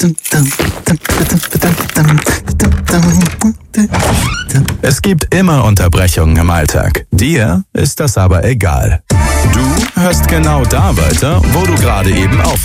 Es gibt immer Unterbrechungen im Alltag. Dir ist das aber egal. Du hörst genau da weiter, wo du gerade eben auf